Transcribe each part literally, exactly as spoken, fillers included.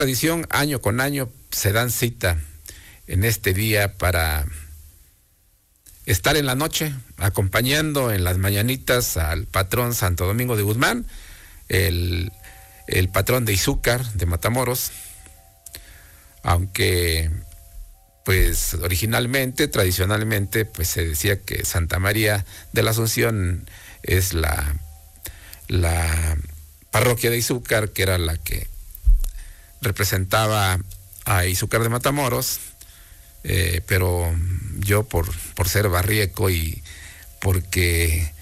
tradición, año con año se dan cita en este día para estar en la noche acompañando en las mañanitas al patrón Santo Domingo de Guzmán, el, el patrón de Izúcar, de Matamoros, aunque pues originalmente, tradicionalmente, pues se decía que Santa María de la Asunción es la, la parroquia de Izúcar, que era la que representaba a Izúcar de Matamoros, eh, pero yo por, por ser barrieco y porque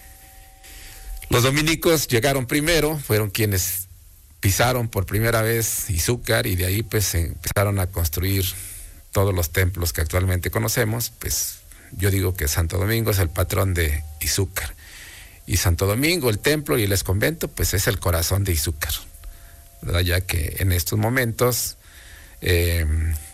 los dominicos llegaron primero, fueron quienes pisaron por primera vez Izúcar y de ahí pues se empezaron a construir todos los templos que actualmente conocemos, pues yo digo que Santo Domingo es el patrón de Izúcar. Y Santo Domingo, el templo y el exconvento, pues es el corazón de Izúcar, ¿verdad? Ya que en estos momentos, eh,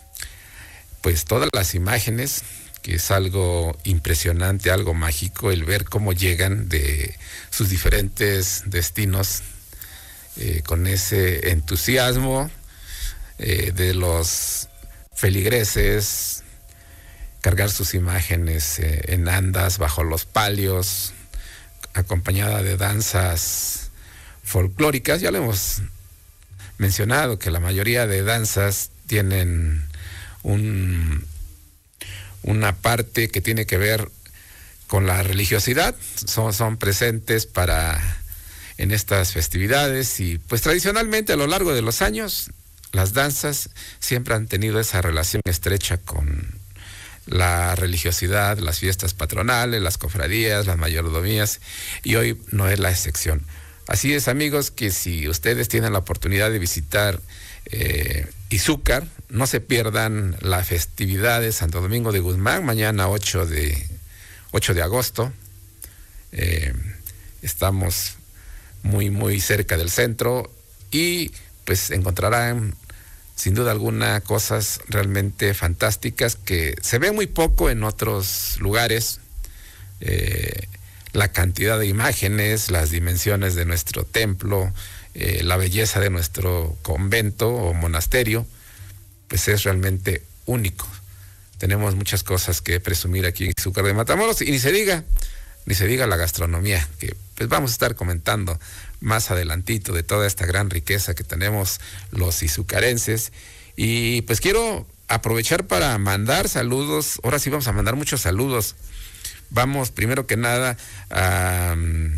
pues todas las imágenes, que es algo impresionante, algo mágico, el ver cómo llegan de sus diferentes destinos, eh, con ese entusiasmo eh, de los feligreses, cargar sus imágenes eh, en andas bajo los palios, acompañada de danzas folclóricas. Ya lo hemos mencionado que la mayoría de danzas tienen un, una parte que tiene que ver con la religiosidad, son, son presentes para en estas festividades y pues tradicionalmente a lo largo de los años las danzas siempre han tenido esa relación estrecha con la religiosidad, las fiestas patronales, las cofradías, las mayordomías, y hoy no es la excepción. Así es, amigos, que si ustedes tienen la oportunidad de visitar eh, Izúcar, no se pierdan la festividad de Santo Domingo de Guzmán, mañana ocho de agosto. Eh, estamos muy, muy cerca del centro y pues encontrarán sin duda alguna cosas realmente fantásticas que se ven muy poco en otros lugares. Eh, la cantidad de imágenes, las dimensiones de nuestro templo, eh, la belleza de nuestro convento o monasterio, pues es realmente único. Tenemos muchas cosas que presumir aquí en Izúcar de Matamoros y ni se diga, ni se diga la gastronomía, que pues vamos a estar comentando más adelantito de toda esta gran riqueza que tenemos los izucarenses. Y pues quiero aprovechar para mandar saludos. Ahora sí vamos a mandar muchos saludos. Vamos primero que nada a,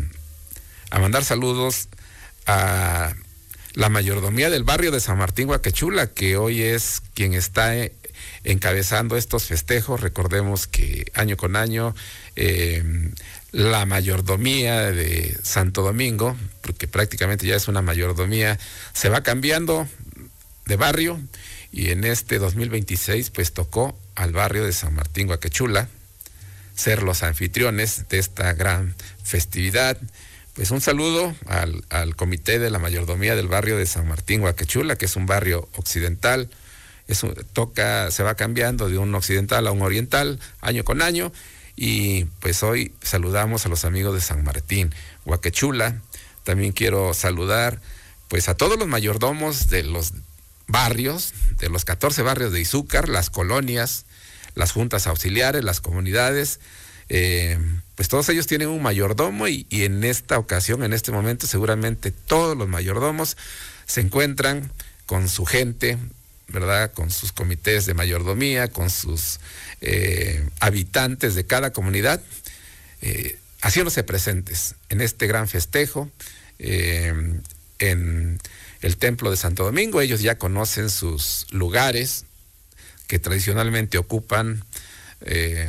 a mandar saludos a la mayordomía del barrio de San Martín Huacachula, que hoy es quien está encabezando estos festejos. Recordemos que año con año eh, la mayordomía de Santo Domingo, porque prácticamente ya es una mayordomía, se va cambiando de barrio y en este dos mil veintiséis pues tocó al barrio de San Martín Huacachula ser los anfitriones de esta gran festividad. Pues un saludo al, al comité de la mayordomía del barrio de San Martín Huacachula, que es un barrio occidental. Eso toca, se va cambiando de un occidental a un oriental año con año. Y pues hoy saludamos a los amigos de San Martín Huacachula. También quiero saludar pues a todos los mayordomos de los barrios, de los catorce barrios de Izúcar, las colonias, las juntas auxiliares, las comunidades. Eh, pues todos ellos tienen un mayordomo y, y en esta ocasión, en este momento, seguramente todos los mayordomos se encuentran con su gente, ¿verdad? Con sus comités de mayordomía, con sus eh, habitantes de cada comunidad, eh, haciéndose presentes en este gran festejo, eh, en el templo de Santo Domingo. Ellos ya conocen sus lugares que tradicionalmente ocupan eh,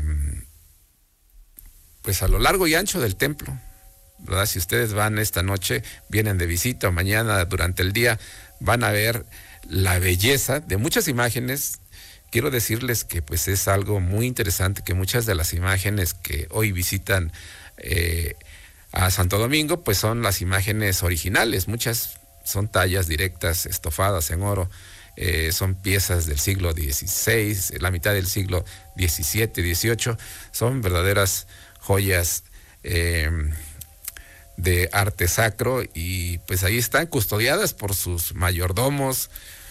pues a lo largo y ancho del templo, ¿verdad? Si ustedes van esta noche, vienen de visita o mañana durante el día, van a ver la belleza de muchas imágenes. Quiero decirles que pues es algo muy interesante que muchas de las imágenes que hoy visitan eh, a Santo Domingo pues son las imágenes originales. Muchas son tallas directas, estofadas en oro, eh, son piezas del siglo dieciséis, la mitad del siglo diecisiete, dieciocho, son verdaderas joyas eh, de arte sacro y pues ahí están custodiadas por sus mayordomos,